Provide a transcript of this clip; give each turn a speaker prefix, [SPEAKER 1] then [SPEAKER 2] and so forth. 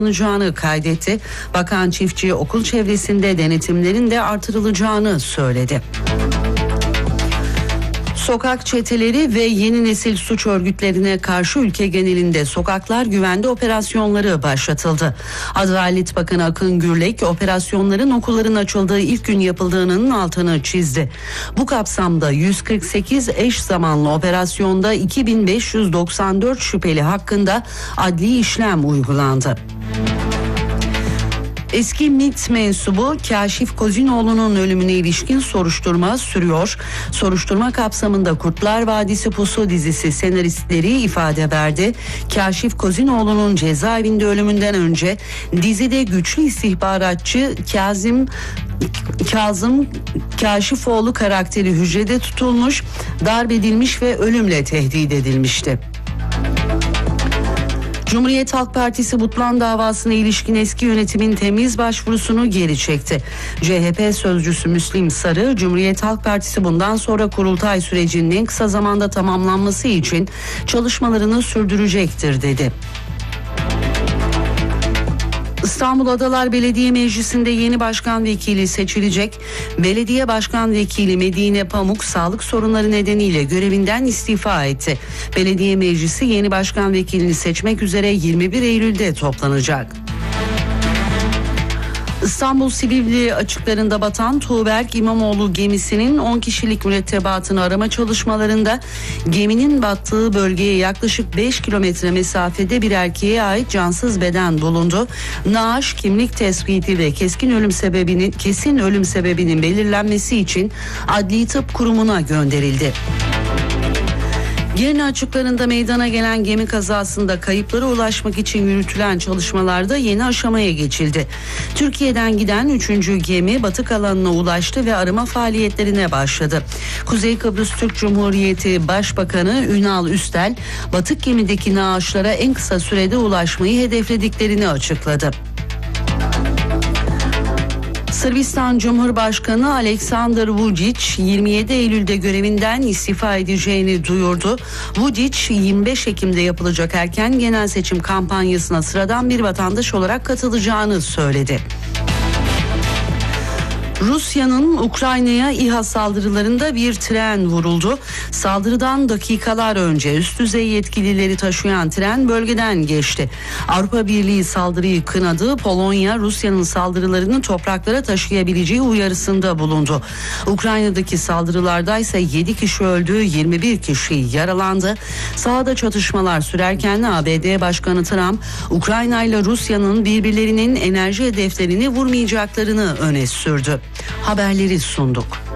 [SPEAKER 1] alınacağını kaydetti. Bakan Çiftçi okul çevresinde denetimlerin de artırılacağını söyledi. Sokak çeteleri ve yeni nesil suç örgütlerine karşı ülke genelinde sokaklar güvende operasyonları başlatıldı. Adalet Bakanı Akın Gürlek operasyonların okulların açıldığı ilk gün yapıldığının altını çizdi. Bu kapsamda 148 eş zamanlı operasyonda 2594 şüpheli hakkında adli işlem uygulandı. Eski MİT mensubu Kaşif Kozinoğlu'nun ölümüne ilişkin soruşturma sürüyor. Soruşturma kapsamında Kurtlar Vadisi Pusu dizisi senaristleri ifade verdi. Kaşif Kozinoğlu'nun cezaevinde ölümünden önce dizide güçlü istihbaratçı Kazım Kaşifoğlu karakteri hücrede tutulmuş, darp edilmiş ve ölümle tehdit edilmişti. Cumhuriyet Halk Partisi Butlan davasına ilişkin eski yönetimin temiz başvurusunu geri çekti. CHP sözcüsü Müslim Sarı, Cumhuriyet Halk Partisi bundan sonra kurultay sürecinin en kısa zamanda tamamlanması için çalışmalarını sürdürecektir dedi. İstanbul Adalar Belediye Meclisi'nde yeni başkan vekili seçilecek. Belediye Başkan Vekili Medine Pamuk sağlık sorunları nedeniyle görevinden istifa etti. Belediye Meclisi yeni başkan vekilini seçmek üzere 21 Eylül'de toplanacak. İstanbul Silivri açıklarında batan Tuğberk İmamoğlu gemisinin 10 kişilik mürettebatını arama çalışmalarında geminin battığı bölgeye yaklaşık 5 kilometre mesafede bir erkeğe ait cansız beden bulundu. Naaş, kimlik tespiti ve kesin ölüm sebebinin belirlenmesi için Adli Tıp Kurumu'na gönderildi. Girne açıklarında meydana gelen gemi kazasında kayıplara ulaşmak için yürütülen çalışmalarda yeni aşamaya geçildi. Türkiye'den giden 3. gemi batık alanına ulaştı ve arama faaliyetlerine başladı. Kuzey Kıbrıs Türk Cumhuriyeti Başbakanı Ünal Üstel, batık gemideki naaşlara en kısa sürede ulaşmayı hedeflediklerini açıkladı. Sırbistan Cumhurbaşkanı Aleksandar Vučić 27 Eylül'de görevinden istifa edeceğini duyurdu. Vučić 25 Ekim'de yapılacak erken genel seçim kampanyasına sıradan bir vatandaş olarak katılacağını söyledi. Rusya'nın Ukrayna'ya İHA saldırılarında bir tren vuruldu. Saldırıdan dakikalar önce üst düzey yetkilileri taşıyan tren bölgeden geçti. Avrupa Birliği saldırıyı kınadı. Polonya, Rusya'nın saldırılarını topraklara taşıyabileceği uyarısında bulundu. Ukrayna'daki saldırılarda ise 7 kişi öldü, 21 kişi yaralandı. Sahada çatışmalar sürerken ABD Başkanı Trump, Ukrayna ile Rusya'nın birbirlerinin enerji hedeflerini vurmayacaklarını öne sürdü. Haberleri sunduk.